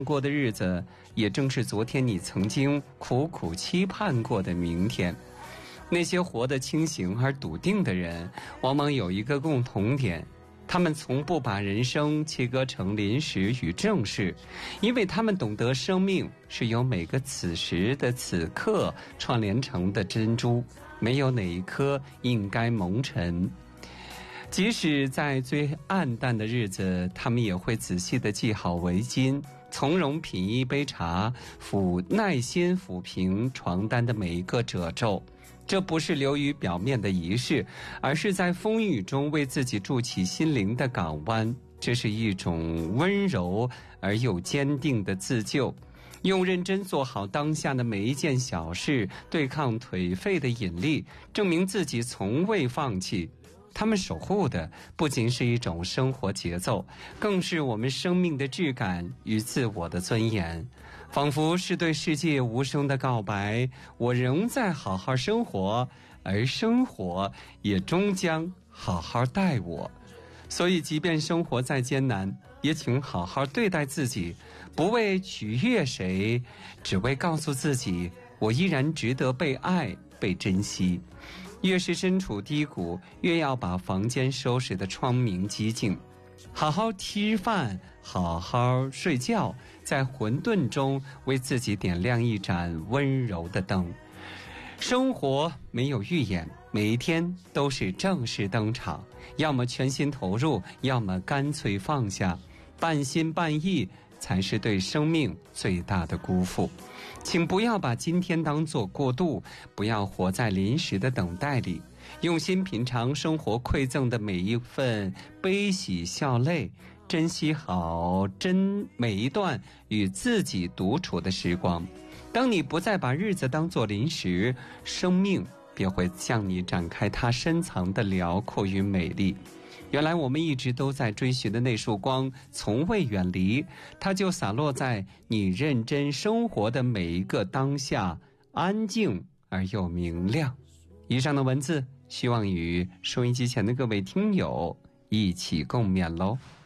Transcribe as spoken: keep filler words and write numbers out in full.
过的日子，也正是昨天你曾经苦苦期盼过的明天。那些活得清醒而笃定的人，往往有一个共同点，他们从不把人生切割成临时与正事，因为他们懂得生命是由每个此时的此刻串联成的珍珠，没有哪一颗应该蒙尘。即使在最暗淡的日子，他们也会仔细地系好围巾，从容品一杯茶，抚耐心抚平床单的每一个褶皱。这不是流于表面的仪式，而是在风雨中为自己筑起心灵的港湾。这是一种温柔而又坚定的自救，用认真做好当下的每一件小事，对抗颓废的引力，证明自己从未放弃。他们守护的不仅是一种生活节奏，更是我们生命的质感与自我的尊严，仿佛是对世界无声的告白：我仍在好好生活，而生活也终将好好待我。所以即便生活再艰难，也请好好对待自己，不为取悦谁，只为告诉自己，我依然值得被爱，被珍惜。越是身处低谷，越要把房间收拾得窗明几净，好好吃饭，好好睡觉，在混沌中为自己点亮一盏温柔的灯。生活没有预演，每一天都是正式登场，要么全心投入，要么干脆放下，半心半意才是对生命最大的辜负。请不要把今天当作过渡，不要活在临时的等待里，用心品尝生活馈赠的每一份悲喜笑泪，珍惜好真每一段与自己独处的时光。当你不再把日子当作临时，生命便会向你展开它深藏的辽阔与美丽。原来我们一直都在追寻的那束光，从未远离，它就洒落在你认真生活的每一个当下，安静而又明亮。以上的文字，希望与收音机前的各位听友一起共勉喽。